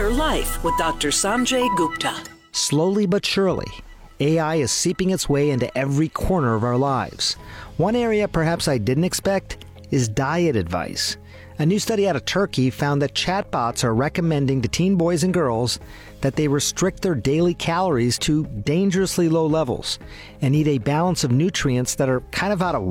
Better Life with Dr. Sanjay Gupta. Slowly but surely, AI is seeping its way into every corner of our lives. One area perhaps I didn't expect is diet advice. A new study out of Turkey found that chatbots are recommending to teen boys and girls that they restrict their daily calories to dangerously low levels and eat a balance of nutrients that are kind of out of